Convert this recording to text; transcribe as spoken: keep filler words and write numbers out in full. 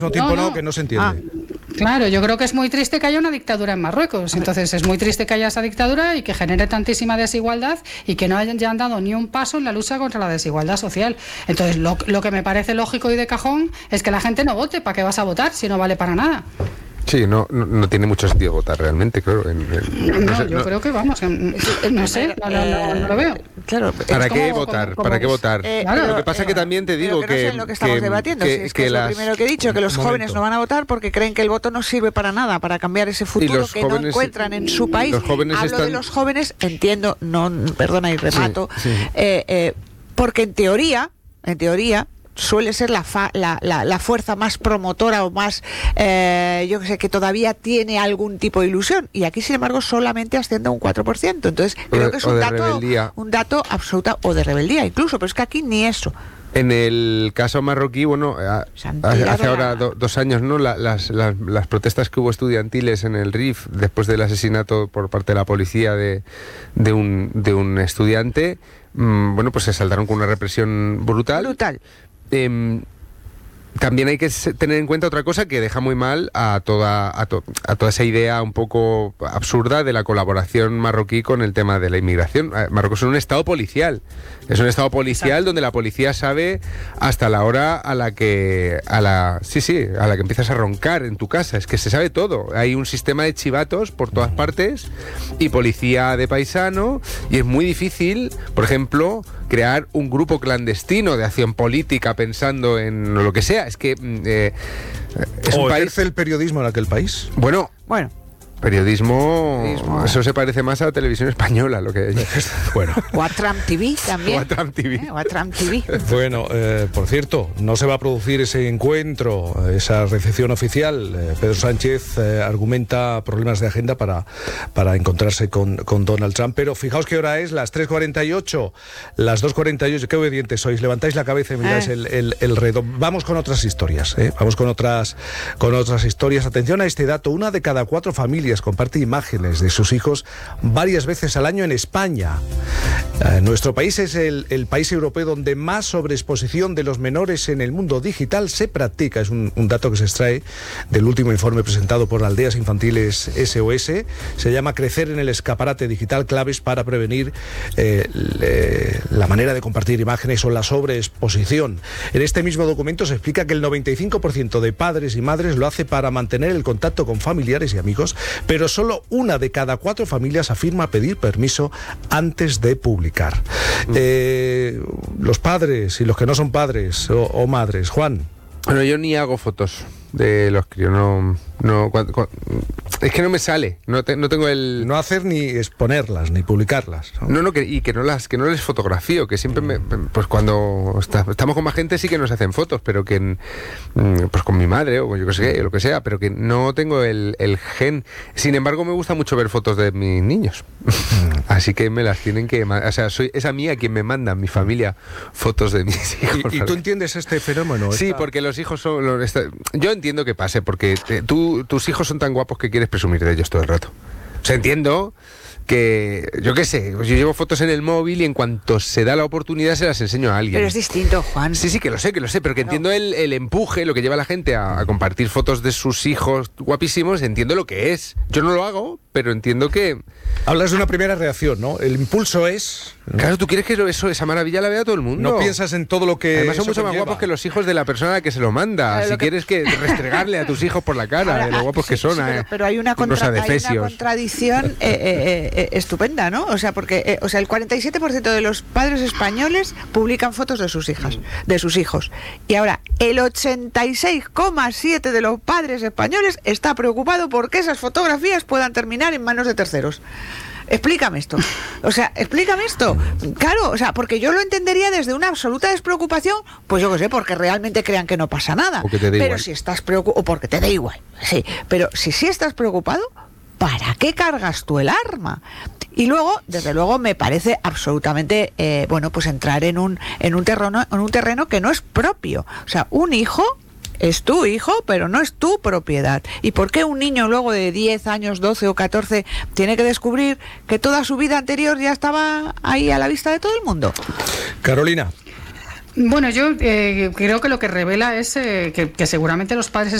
No, tiempo no, no, que no se entiende. Ah, claro, yo creo que es muy triste que haya una dictadura en Marruecos. Entonces es muy triste que haya esa dictadura y que genere tantísima desigualdad y que no hayan ya han dado ni un paso en la lucha contra la desigualdad social. Entonces lo, lo que me parece lógico y de cajón es que la gente no vote. ¿Para qué vas a votar si no vale para nada? Sí, no, no, no tiene mucho sentido votar realmente, creo. En, en, no, no sé, yo no. creo que vamos, en, no sé, no, no, no, no lo veo. Claro, ¿Para qué como, votar? como, como ¿Para qué votar? Eh, claro, lo que pasa es que también te digo que, que no que... sé en lo que estamos que, debatiendo, que, si es que que es las... lo primero que he dicho, que los Un jóvenes momento. no van a votar porque creen que el voto no sirve para nada, para cambiar ese futuro que jóvenes- no encuentran en su país. los jóvenes Hablo están- de los jóvenes, entiendo, no, perdona y remato, Sí, sí. eh, eh, porque en teoría, en teoría, suele ser la, fa, la, la, la fuerza más promotora o más, eh, yo que sé, que todavía tiene algún tipo de ilusión. Y aquí, sin embargo, solamente asciende a un cuatro por ciento. Entonces, O creo de- que es o un de dato, rebeldía. un dato absoluta, o de rebeldía incluso, pero es que aquí ni eso. En el caso marroquí, bueno, a- Se han hace tirado ahora la- do- dos años, ¿no? La- las, las, las protestas que hubo estudiantiles en el R I F después del asesinato por parte de la policía de, de, un, de un estudiante, mmm, bueno, pues se saldaron con una represión brutal. Brutal. Em, también hay que se- tener en cuenta otra cosa que deja muy mal a toda a, to- a toda esa idea un poco absurda de la colaboración marroquí con el tema de la inmigración. Eh, Marruecos es un estado policial. Es un estado policial Exacto. donde la policía sabe hasta la hora a la que a la sí, sí, a la que empiezas a roncar en tu casa. Es que se sabe todo. Hay un sistema de chivatos por todas partes y policía de paisano y es muy difícil, por ejemplo, crear un grupo clandestino de acción política pensando en lo que sea. Es que mm, eh, es ¿O un país... ejerce el periodismo en aquel país? Bueno, Bueno, periodismo, Periodismo. eso se parece más a la televisión española, lo que Bueno. o a Trump T V también. O a Trump T V. ¿Eh? O a Trump T V. Bueno, eh, por cierto, no se va a producir ese encuentro, esa recepción oficial. Eh, Pedro Sánchez eh, argumenta problemas de agenda para, para encontrarse con, con Donald Trump. Pero fijaos qué hora es, las tres cuarenta y ocho, las dos cuarenta y ocho. Qué obedientes sois. Levantáis la cabeza y miráis Eh. el, el, el reloj. Vamos con otras historias. ¿eh? Vamos con otras, con otras historias. Atención a este dato. Una de cada cuatro familias comparte imágenes de sus hijos varias veces al año en España. Eh, nuestro país es el, el país europeo donde más sobreexposición de los menores en el mundo digital se practica. Es un, un dato que se extrae del último informe presentado por Aldeas Infantiles S O S. Se llama Crecer en el escaparate digital, claves para prevenir eh, le, la manera de compartir imágenes o la sobreexposición. En este mismo documento se explica que el noventa y cinco por ciento de padres y madres lo hace para mantener el contacto con familiares y amigos, pero solo una de cada cuatro familias afirma pedir permiso antes de publicar. Mm. Eh, los padres y los que no son padres o, o madres, Juan. Bueno, yo ni hago fotos de los críos, no, no, cuando, cuando, es que no me sale, no, te, no tengo el... No hacer ni exponerlas, ni publicarlas. No, no, no que, y que no las que no les fotografío, que siempre me, pues cuando está, estamos con más gente sí que nos hacen fotos, pero que pues con mi madre o yo que sé, lo que sea, pero que no tengo el, el gen. Sin embargo, me gusta mucho ver fotos de mis niños. Así que me las tienen que, o sea, soy es a mí a quien me mandan mi familia fotos de mis hijos. ¿Y, y tú entiendes este fenómeno? Sí, esta... porque los hijos son los, esta, yo entiendo que pase, porque eh, tú, tus hijos son tan guapos que quieres presumir de ellos todo el rato. O sea, entiendo que, yo qué sé, yo llevo fotos en el móvil y en cuanto se da la oportunidad se las enseño a alguien. Pero es distinto, Juan. Sí, sí, que lo sé, que lo sé, pero que No. entiendo el, el empuje, lo que lleva a la gente a, a compartir fotos de sus hijos guapísimos, entiendo lo que es. Yo no lo hago, pero entiendo que... Hablas de una primera reacción, ¿no? El impulso es... ¿no? Claro, tú quieres que eso, esa maravilla la vea todo el mundo. No piensas en todo lo que... Además son eso mucho más conlleva. guapos que los hijos de la persona a la que se lo manda. Claro, si lo que- quieres que restregarle a tus hijos por la cara, Ahora, de lo guapos sí, que son. sí, pero, eh, pero hay una, unos contra, hay una adefesios. contradicción eh, eh, eh, estupenda, ¿no? O sea, porque eh, o sea, el cuarenta y siete por ciento de los padres españoles publican fotos de sus hijas, de sus hijos. Y ahora, el ochenta y seis coma siete por ciento de los padres españoles está preocupado por que esas fotografías puedan terminar en manos de terceros. Explícame esto. O sea, explícame esto. Claro, o sea, porque yo lo entendería desde una absoluta despreocupación, pues yo qué sé, porque realmente crean que no pasa nada. O que te dé Pero igual. si estás preocupado, o porque te da igual, sí. Pero si sí estás preocupado, ¿para qué cargas tú el arma? Y luego, desde luego, me parece absolutamente, eh, bueno, pues entrar en un, en un terreno, en un terreno que no es propio. O sea, un hijo es tu hijo, pero no es tu propiedad. ¿Y por qué un niño luego de diez años, doce o catorce, tiene que descubrir que toda su vida anterior ya estaba ahí a la vista de todo el mundo? Carolina. Bueno, yo eh, creo que lo que revela es eh, que, que seguramente los padres